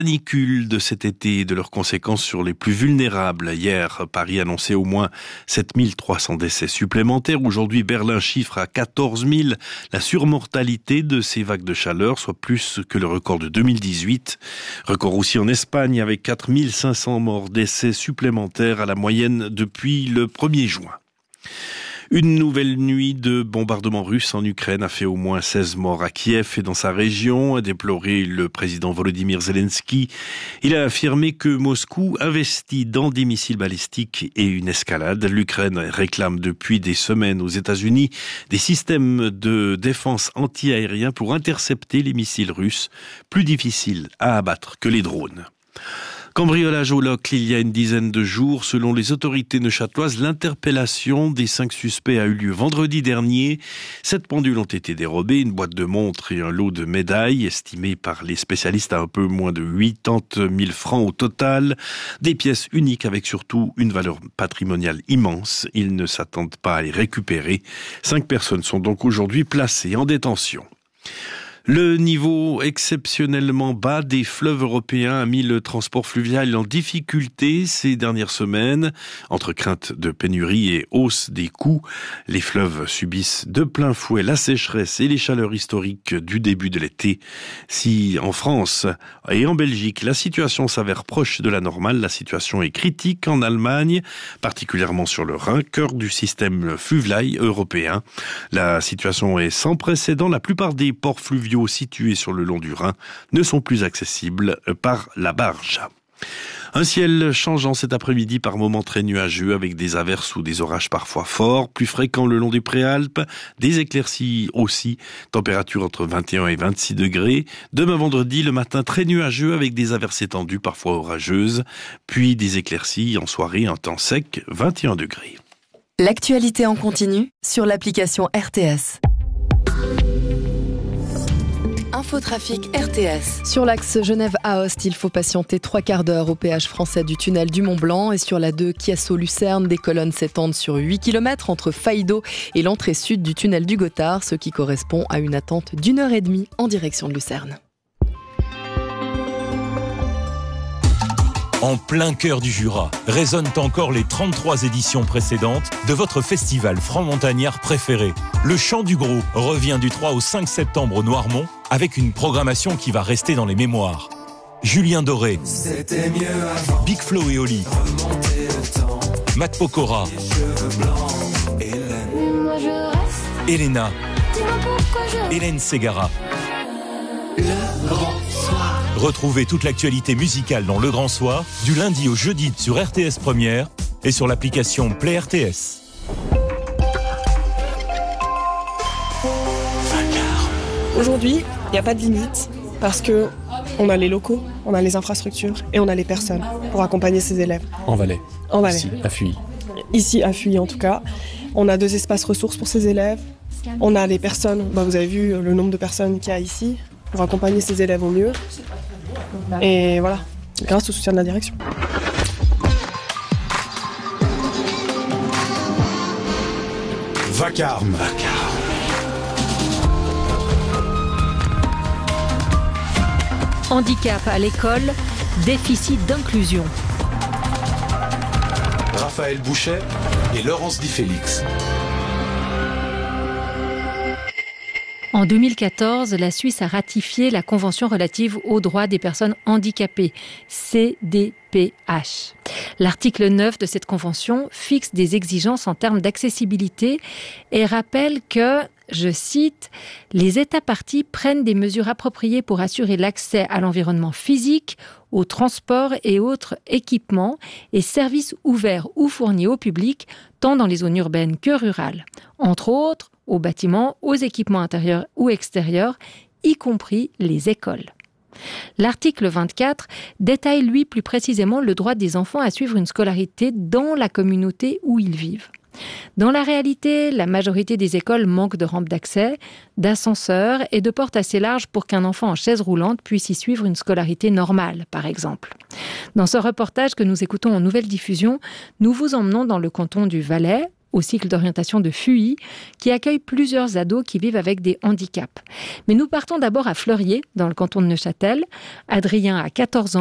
Canicule de cet été et de leurs conséquences sur les plus vulnérables. Hier, Paris annonçait au moins 7300 décès supplémentaires. Aujourd'hui, Berlin chiffre à 14 000 la surmortalité de ces vagues de chaleur, soit plus que le record de 2018. Record aussi en Espagne avec 4500 morts, décès supplémentaires à la moyenne depuis le 1er juin. Une nouvelle nuit de bombardements russes en Ukraine a fait au moins 16 morts à Kiev et dans sa région, a déploré le président Volodymyr Zelensky. Il a affirmé que Moscou investit dans des missiles balistiques et une escalade. L'Ukraine réclame depuis des semaines aux États-Unis des systèmes de défense anti-aériens pour intercepter les missiles russes, plus difficiles à abattre que les drones. Cambriolage au loch il y a une dizaine de jours. Selon les autorités neuchâteloises, l'interpellation des 5 suspects a eu lieu vendredi dernier. 7 pendules ont été dérobées, une boîte de montres et un lot de médailles, estimés par les spécialistes à un peu moins de 80 000 francs au total. Des pièces uniques avec surtout une valeur patrimoniale immense. Ils ne s'attendent pas à les récupérer. 5 personnes sont donc aujourd'hui placées en détention. Le niveau exceptionnellement bas des fleuves européens a mis le transport fluvial en difficulté ces dernières semaines. Entre crainte de pénurie et hausse des coûts, les fleuves subissent de plein fouet la sécheresse et les chaleurs historiques du début de l'été. Si en France et en Belgique, la situation s'avère proche de la normale, la situation est critique en Allemagne, particulièrement sur le Rhin, cœur du système fluvial européen. La situation est sans précédent. La plupart des ports fluviaux situés sur le long du Rhin ne sont plus accessibles par la barge. Un ciel changeant cet après-midi, par moments très nuageux avec des averses ou des orages parfois forts, plus fréquents le long des Préalpes, des éclaircies aussi, température entre 21 et 26 degrés. Demain vendredi, le matin très nuageux avec des averses étendues, parfois orageuses, puis des éclaircies en soirée, un temps sec, 21 degrés. L'actualité en continu sur l'application RTS. Infotrafic RTS. Sur l'axe Genève-Aoste, il faut patienter 3 quarts d'heure au péage français du tunnel du Mont-Blanc. Et sur la 2 Chiasso-Lucerne, des colonnes s'étendent sur 8 km entre Faïdo et l'entrée sud du tunnel du Gothard, ce qui correspond à une attente d'1h30 en direction de Lucerne. En plein cœur du Jura, résonnent encore les 33 éditions précédentes de votre festival franc-montagnard préféré. Le Chant du Gros revient du 3 au 5 septembre au Noirmont avec une programmation qui va rester dans les mémoires. Julien Doré, Big Flo et Oli, Matt Pokora, Elena, Hélène Ségara. Le Grand Soir. Retrouvez toute l'actualité musicale dans Le Grand Soir, du lundi au jeudi sur RTS Première et sur l'application Play RTS. Aujourd'hui, il n'y a pas de limite parce qu'on a les locaux, on a les infrastructures et on a les personnes pour accompagner ces élèves. En Valais. Ici, à Fuy. Ici, à Fuy en tout cas. On a 2 espaces ressources pour ces élèves. On a les personnes, vous avez vu le nombre de personnes qu'il y a ici pour accompagner ces élèves au mieux. Et voilà, grâce au soutien de la direction. Vacarme. Handicap à l'école, déficit d'inclusion. Raphaël Bouchet et Laurence Di Félix. En 2014, la Suisse a ratifié la Convention relative aux droits des personnes handicapées, CDPH. L'article 9 de cette convention fixe des exigences en termes d'accessibilité et rappelle que, je cite, « Les États parties prennent des mesures appropriées pour assurer l'accès à l'environnement physique, aux transports et autres équipements et services ouverts ou fournis au public, tant dans les zones urbaines que rurales, entre autres aux bâtiments, aux équipements intérieurs ou extérieurs, y compris les écoles. » L'article 24 détaille, lui, plus précisément le droit des enfants à suivre une scolarité dans la communauté où ils vivent. Dans la réalité, la majorité des écoles manquent de rampes d'accès, d'ascenseurs et de portes assez larges pour qu'un enfant en chaise roulante puisse y suivre une scolarité normale, par exemple. Dans ce reportage que nous écoutons en nouvelle diffusion, nous vous emmenons dans le canton du Valais, au cycle d'orientation de Fuy, qui accueille plusieurs ados qui vivent avec des handicaps. Mais nous partons d'abord à Fleurier, dans le canton de Neuchâtel. Adrien a 14 ans.